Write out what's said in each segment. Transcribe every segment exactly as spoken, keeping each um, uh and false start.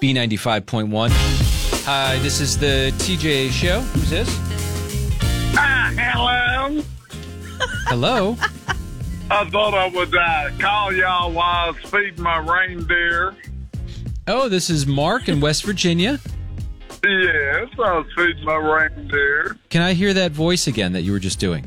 B ninety-five point one. Hi, this is the T J Show. Who's this? Ah, hello. Hello. I thought I would uh, call y'all while I was feeding my reindeer. Oh, this is Mark in West Virginia. Yes, I was feeding my reindeer. Can I hear that voice again that you were just doing?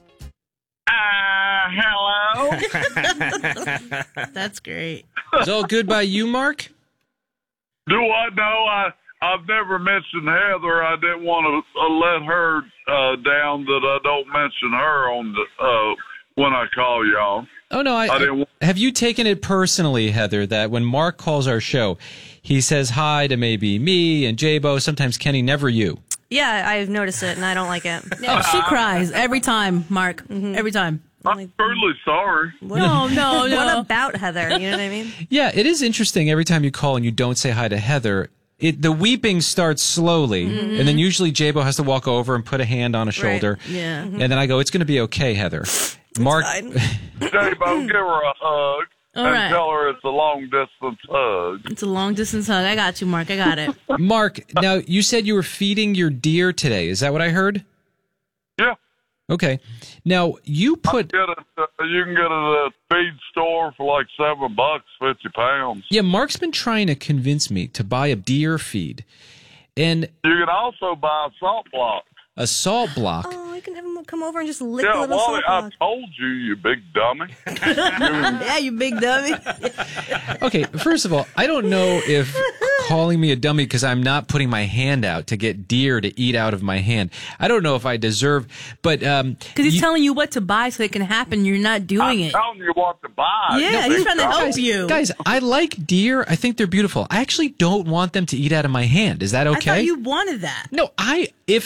Ah, hello. That's great. Is all good by you, Mark? Do I know? I, I've never mentioned Heather. I didn't want to uh, let her uh, down that I don't mention her on the uh, when I call y'all. Oh, no. I, I didn't want- have you taken it personally, Heather, that when Mark calls our show, he says hi to maybe me and J-Bo, sometimes Kenny, never you? Yeah, I've noticed it, and I don't like it. Yeah, she cries every time, Mark. Every time. I'm truly sorry. No, no, no. What about Heather? You know what I mean? Yeah, it is interesting every time you call and you don't say hi to Heather. It, the weeping starts slowly, and then usually J-Bo has to walk over and put a hand on a shoulder. Yeah. And then I go, it's going to be okay, Heather. Mark, J-Bo, give her a hug All and right. tell her it's a long-distance hug. It's a long distance hug. I got you, Mark. I got it. Mark, now you said you were feeding your deer today. Is that what I heard? Yeah. Okay. Now, you put... Get it, uh, you can get it at a feed store for like seven bucks, fifty pounds. Yeah, Mark's been trying to convince me to buy a deer feed. And You can also buy a salt block. a salt block. Oh, I can have him come over and just lick a Yeah, little Wally, salt I block. told you, you big dummy. Yeah, you big dummy. Okay, first of all, I don't know if calling me a dummy because I'm not putting my hand out to get deer to eat out of my hand. I don't know if I deserve, but... um Because he's you- telling you what to buy so it can happen. You're not doing I'm it. telling you what to buy. Yeah, you he's big trying to dummy. help you. Guys, I like deer. I think they're beautiful. I actually don't want them to eat out of my hand. Is that I okay? thought you wanted that. No, I if